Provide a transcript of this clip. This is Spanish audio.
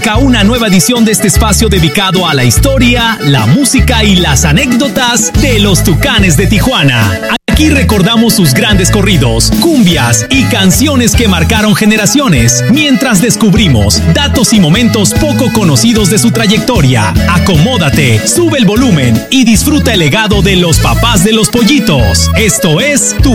arranca una nueva edición de este espacio dedicado a la historia, la música y las anécdotas de los Tucanes de Tijuana. Aquí recordamos sus grandes corridos, cumbias y canciones que marcaron generaciones, mientras descubrimos datos y momentos poco conocidos de su trayectoria. Acomódate, sube el volumen y disfruta el legado de los papás de los pollitos. Esto es Tu